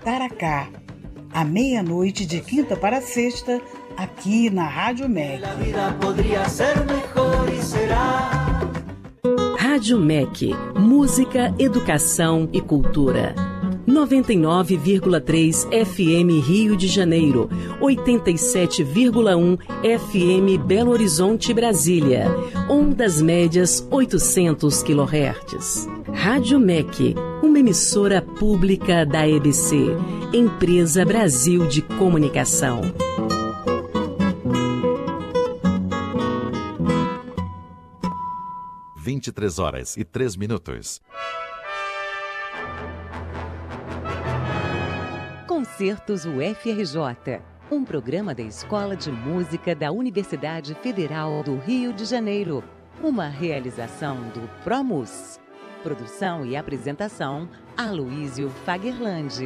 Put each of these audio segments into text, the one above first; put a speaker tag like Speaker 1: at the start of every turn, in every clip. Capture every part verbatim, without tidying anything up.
Speaker 1: Taracá, à meia-noite de quinta para sexta, aqui na Rádio M E C.
Speaker 2: Rádio M E C, música, educação e cultura. noventa e nove vírgula três F M Rio de Janeiro, oitenta e sete vírgula um F M Belo Horizonte, Brasília. Ondas médias oitocentos quilohertz. Rádio M E C, uma emissora pública da E B C, Empresa Brasil de Comunicação.
Speaker 3: vinte e três horas e três minutos.
Speaker 4: Concertos U F R J, um programa da Escola de Música da Universidade Federal do Rio de Janeiro, uma realização do ProMus. Produção e apresentação, Aloísio Fagerlandi.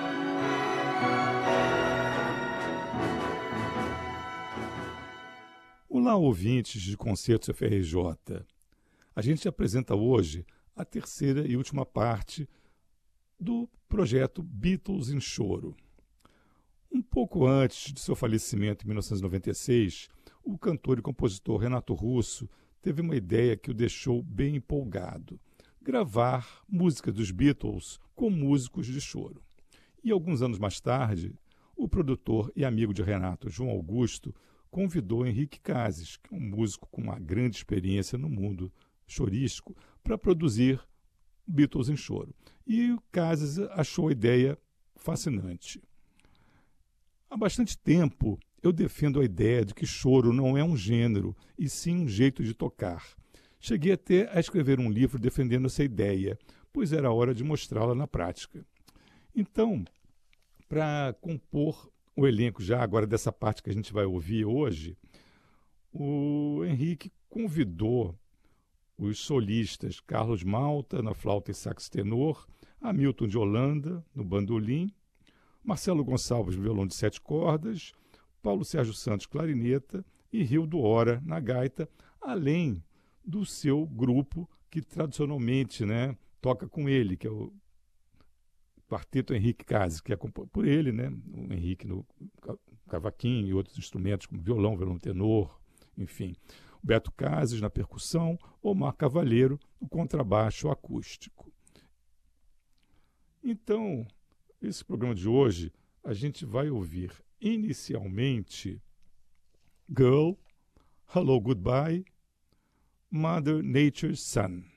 Speaker 5: Olá, ouvintes de Concertos U F R J. A gente apresenta hoje a terceira e última parte do projeto Beatles em Choro. Um pouco antes de seu falecimento, em mil novecentos e noventa e seis, o cantor e compositor Renato Russo teve uma ideia que o deixou bem empolgado: gravar música dos Beatles com músicos de choro. E alguns anos mais tarde, o produtor e amigo de Renato, João Augusto, convidou Henrique Cases, que é um músico com uma grande experiência no mundo chorístico, para produzir Beatles em Choro. E o Cases achou a ideia fascinante. Há bastante tempo eu defendo a ideia de que choro não é um gênero, e sim um jeito de tocar. Cheguei até a escrever um livro defendendo essa ideia, pois era hora de mostrá-la na prática. Então, para compor o elenco já agora dessa parte que a gente vai ouvir hoje, o Henrique convidou os solistas Carlos Malta na flauta e sax tenor, Hamilton de Holanda no bandolim, Marcelo Gonçalves no violão de sete cordas, Paulo Sérgio Santos clarineta e Rildo Hora na gaita, além do seu grupo que tradicionalmente, né, toca com ele, que é o Quarteto Henrique Cases, que é composto por ele, né, o Henrique no cavaquinho e outros instrumentos como violão, violão tenor, enfim. Beto Cases na percussão, Omar Cavalheiro no contrabaixo acústico. Então, esse programa de hoje, a gente vai ouvir inicialmente Girl, Hello Goodbye, Mother Nature's Son.